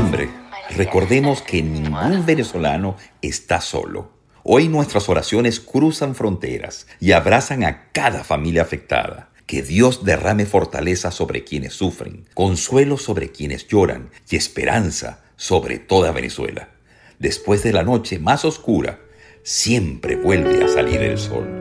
hambre, recordemos que ningún venezolano está solo. Hoy nuestras oraciones cruzan fronteras y abrazan a cada familia afectada. Que Dios derrame fortaleza sobre quienes sufren, consuelo sobre quienes lloran y esperanza sobre toda Venezuela. Después de la noche más oscura, siempre vuelve a salir el sol.